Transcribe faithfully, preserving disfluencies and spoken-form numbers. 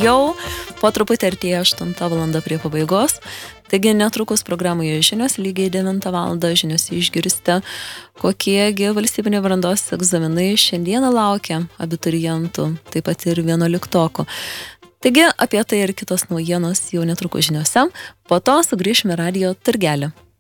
jau po truputį artėja aštunta valanda prie pabaigos. Taigi netrukus programoje žinios, lygiai devintą valandą žiniose išgirsite, kokiegi valstybinė brandos egzaminai šiandieną laukia abiturientų, taip pat ir vienuoliktokų. Taigi apie tai ir kitos naujienos jau netrukus žiniose, po to sugrįšime radijo turgelį.